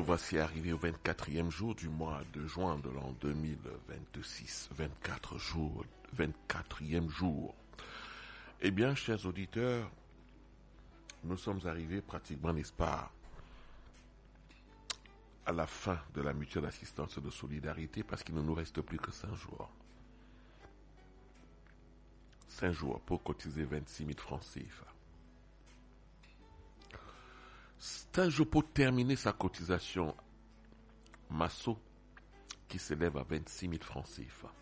voici arrivé au 24e jour du mois de juin de l'an 2026. 24 jours, 24e jour. Eh bien, chers auditeurs, nous sommes arrivés pratiquement, n'est-ce pas, à la fin de la mutuelle assistance de solidarité parce qu'il ne nous reste plus que 5 jours. 5 jours pour cotiser 26 000 francs CFA. C'est un jour pour terminer sa cotisation Masso qui s'élève à 26 000 francs CFA.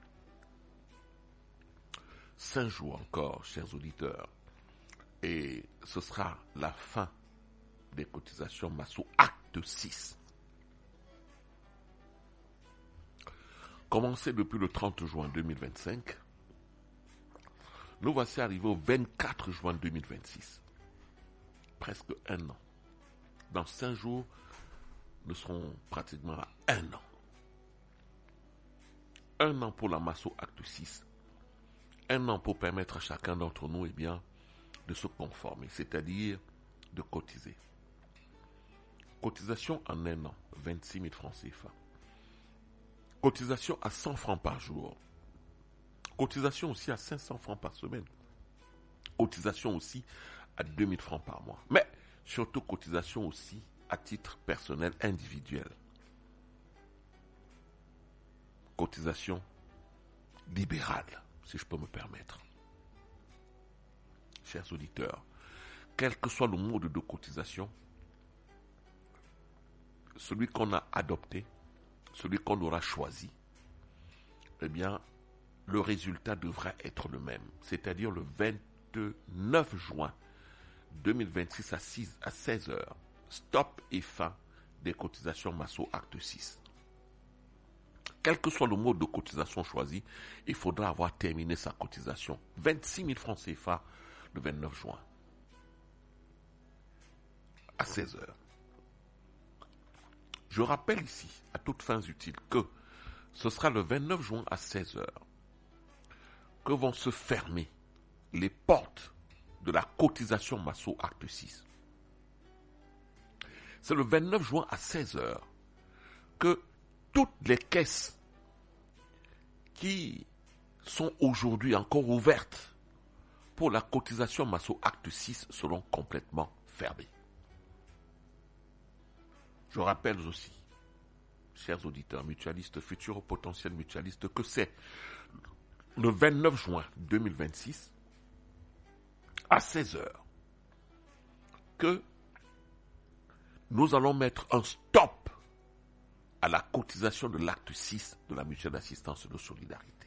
5 jours encore, chers auditeurs, et ce sera la fin des cotisations Masso acte 6. Commencé depuis le 30 juin 2025, nous voici arrivés au 24 juin 2026. Presque un an. Dans 5 jours, nous serons pratiquement à 1 an. 1 an pour la Masso acte 6. 1 an pour permettre à chacun d'entre nous, de se conformer, c'est-à-dire de cotiser. Cotisation en 1 an, 26 000 francs CFA. Cotisation à 100 francs par jour. Cotisation aussi à 500 francs par semaine. Cotisation aussi à 2000 francs par mois. Mais surtout cotisation aussi à titre personnel individuel. Cotisation libérale, si je peux me permettre. Chers auditeurs, quel que soit le mode de cotisation, celui qu'on a adopté, celui qu'on aura choisi, le résultat devra être le même. C'est-à-dire le 29 juin 2026 à 16 heures, stop et fin des cotisations Masso acte 6. Quel que soit le mode de cotisation choisi, il faudra avoir terminé sa cotisation. 26 000 francs CFA le 29 juin à 16 heures. Je rappelle ici, à toutes fins utiles, que ce sera le 29 juin à 16 heures que vont se fermer les portes de la cotisation Masso acte 6. C'est le 29 juin à 16 heures que toutes les caisses qui sont aujourd'hui encore ouvertes pour la cotisation Masso acte 6 seront complètement fermées. Je rappelle aussi, chers auditeurs mutualistes, futurs ou potentiels mutualistes, que c'est le 29 juin 2026 à 16 heures que nous allons mettre un stop à la cotisation de l'acte 6 de la mutuelle d'assistance de solidarité.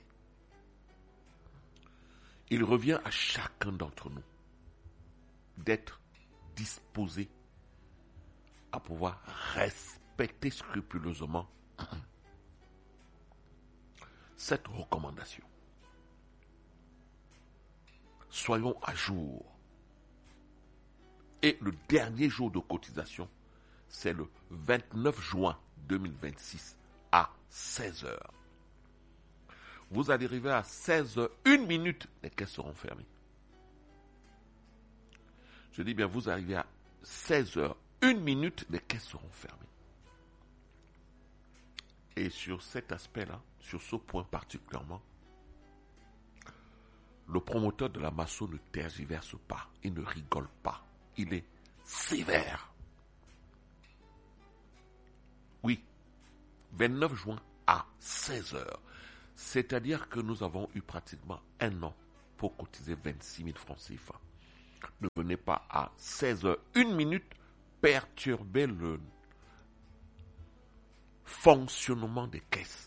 Il revient à chacun d'entre nous d'être disposé à pouvoir respecter scrupuleusement cette recommandation. Soyons à jour. Et le dernier jour de cotisation, c'est le 29 juin 2026 à 16 heures. Vous allez arriver à 16 heures, 1 minute, les caisses seront fermées. Je dis bien, vous arrivez à 16 heures, 1 minute, les caisses seront fermées. Et sur cet aspect-là, sur ce point particulièrement, le promoteur de la Masso ne tergiverse pas, il ne rigole pas, il est sévère. Oui, 29 juin à 16 heures, c'est-à-dire que nous avons eu pratiquement 1 an pour cotiser 26 000 francs CFA. Ne venez pas à 16 heures, 1 minute, perturber le fonctionnement des caisses.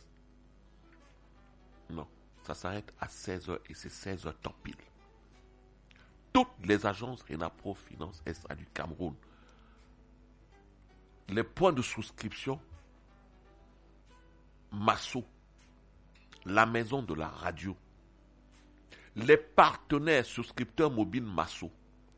Non, ça s'arrête à 16 heures et c'est 16 heures temps pile. Toutes les agences Renapro Finance SA du Cameroun, les points de souscription Masso, la maison de la radio, les partenaires souscripteurs mobiles Masso,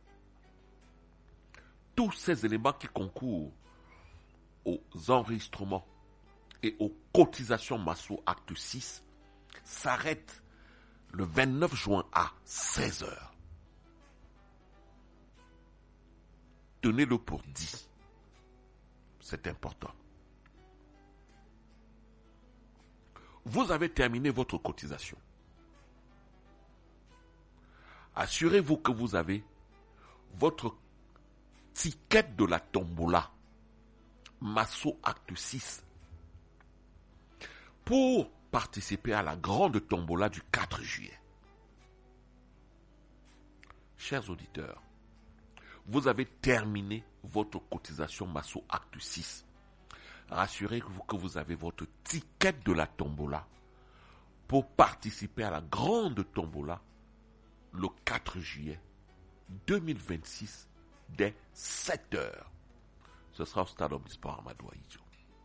tous ces éléments qui concourent aux enregistrements et aux cotisations Masso acte 6 s'arrêtent le 29 juin à 16 heures. Tenez-le pour dit. c'est important. Vous avez terminé votre cotisation. Assurez-vous que vous avez votre ticket de la tombola Masso Acte 6 pour participer à la grande tombola du 4 juillet. Chers auditeurs, vous avez terminé votre cotisation Masso Acte 6. Rassurez-vous que vous avez votre ticket de la tombola pour participer à la grande tombola le 4 juillet 2026 dès 7 heures. Ce sera au stade Omnisport Amadou Ahidjo.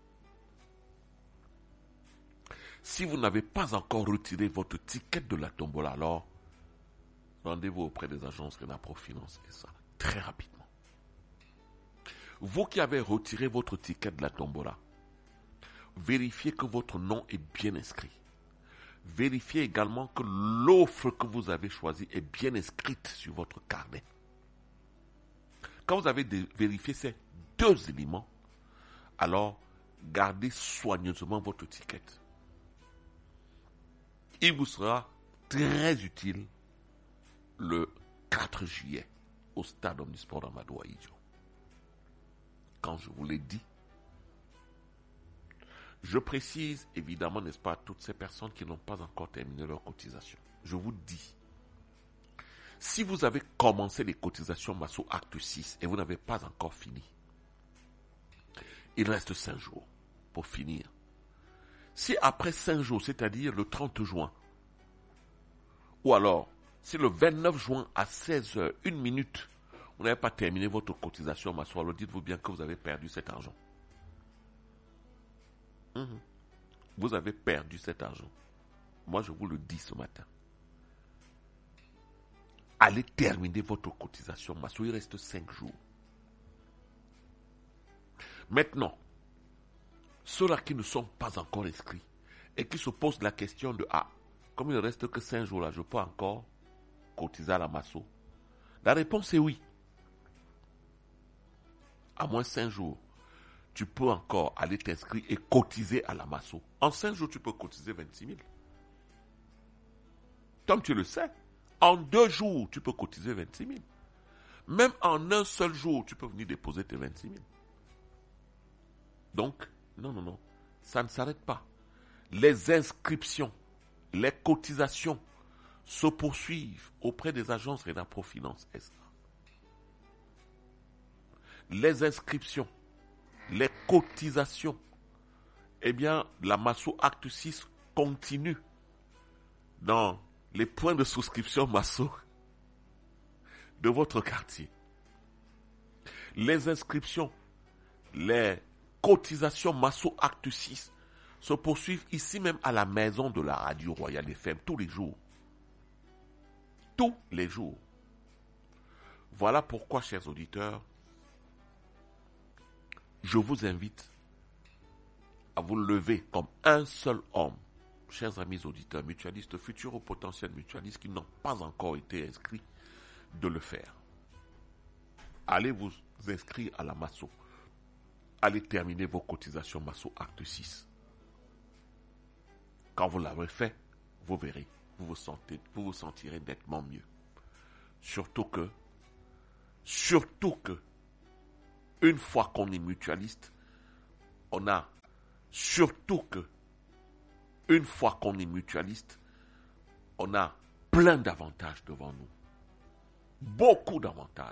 Si vous n'avez pas encore retiré votre ticket de la tombola, alors rendez-vous auprès des agences Renapro Finance et ça, très rapidement. Vous qui avez retiré votre ticket de la tombola, vérifiez que votre nom est bien inscrit. Vérifiez également que l'offre que vous avez choisie est bien inscrite sur votre carnet. Quand vous avez vérifié ces deux éléments, alors gardez soigneusement votre ticket. Il vous sera très utile le 4 juillet au stade Omnisport Amadou Ahidjo. Quand je vous l'ai dit, je précise évidemment, n'est-ce pas, à toutes ces personnes qui n'ont pas encore terminé leur cotisation. Je vous dis, si vous avez commencé les cotisations Masso Acte 6 et vous n'avez pas encore fini, il reste 5 jours pour finir. Si après 5 jours, c'est-à-dire le 30 juin, ou alors, si le 29 juin à 16h, 1 minute, vous n'avez pas terminé votre cotisation Masso, alors dites-vous bien que vous avez perdu cet argent. Vous avez perdu cet argent. Moi, je vous le dis ce matin. Allez terminer votre cotisation Masso. Il reste 5 jours. Maintenant, ceux-là qui ne sont pas encore inscrits et qui se posent la question de comme il ne reste que 5 jours là, je peux encore cotiser à la Masso. La réponse est oui. À moins 5 jours. Tu peux encore aller t'inscrire et cotiser à la Masso. En 5 jours, tu peux cotiser 26 000. Comme tu le sais, en 2 jours, tu peux cotiser 26 000. Même en un seul jour, tu peux venir déposer tes 26 000. Donc, non, ça ne s'arrête pas. Les inscriptions, les cotisations se poursuivent auprès des agences Renapro Finance SA. Les inscriptions, les cotisations, eh bien, la Masso Acte 6 continue dans les points de souscription Masso de votre quartier. Les inscriptions, les cotisations Masso Acte 6 se poursuivent ici même à la maison de la Radio Royale FM tous les jours. Tous les jours. Voilà pourquoi, chers auditeurs, je vous invite à vous lever comme un seul homme, chers amis auditeurs, mutualistes, futurs ou potentiels mutualistes qui n'ont pas encore été inscrits, de le faire. Allez vous inscrire à la Masso. Allez terminer vos cotisations Masso Acte 6. Quand vous l'aurez fait, vous verrez, vous vous sentirez nettement mieux. Surtout que, une fois qu'on est mutualiste, on a plein d'avantages devant nous. Beaucoup d'avantages.